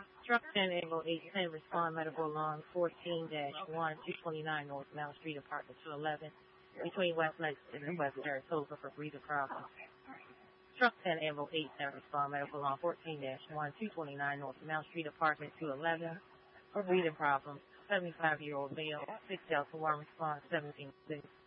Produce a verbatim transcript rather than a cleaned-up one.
Truck ten, Able eight ten, respond medical alarm fourteen dash one two twenty-nine North Mount Street, apartment two eleven, between West Lexington and West Saratoga for breathing problems. Truck ten, Able eight ten, respond medical alarm fourteen dash one two twenty-nine North Mount Street, apartment two eleven, for breathing problems. seventy-five-year-old male, six Delta one, response seventeen six.